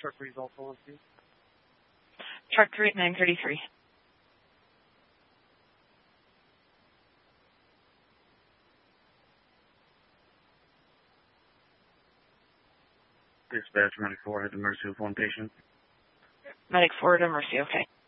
Truck 3 is also on scene. Truck 3 at 933. Dispatch, Medic 4 at the mercy of one patient. Medic 4 at the mercy, okay.